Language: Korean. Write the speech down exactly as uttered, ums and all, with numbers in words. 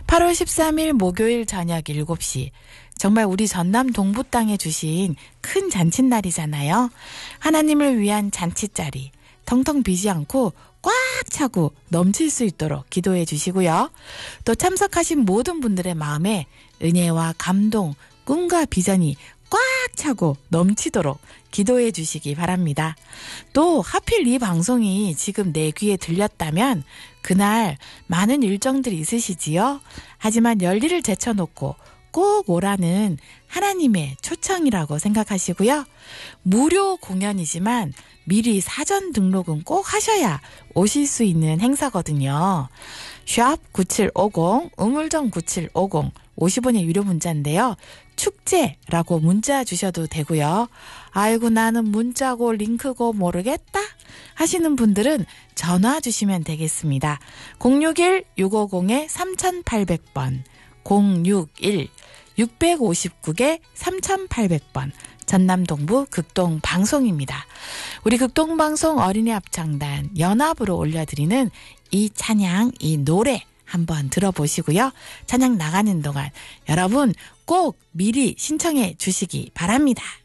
팔월 십삼일 목요일 저녁 일곱 시. 정말 우리 전남 동부 땅에 주신 큰 잔칫날이잖아요. 하나님을 위한 잔칫자리. 텅텅 비지 않고 꽉 차고 넘칠 수 있도록 기도해 주시고요. 또 참석하신 모든 분들의 마음에 은혜와 감동, 꿈과 비전이 꽉 차고 넘치도록 기도해 주시기 바랍니다. 또 하필 이 방송이 지금 내 귀에 들렸다면 그날 많은 일정들이 있으시지요. 하지만 열일을 제쳐놓고 꼭 오라는 하나님의 초청이라고 생각하시고요. 무료 공연이지만 미리 사전 등록은 꼭 하셔야 오실 수 있는 행사거든요. 샵 구칠오공, 우물정 구칠오공, 오십 원의 유료 문자인데요. 축제라고 문자 주셔도 되고요. 아이고 나는 문자고 링크고 모르겠다 하시는 분들은 전화 주시면 되겠습니다. 공육일 육오공 삼팔공 번, 공육일 육오구 삼팔공 번, 전남동부 극동방송입니다. 우리 극동방송 어린이 합창단 연합으로 올려드리는 이 찬양, 이 노래 한번 들어보시고요. 찬양 나가는 동안 여러분 꼭 미리 신청해 주시기 바랍니다.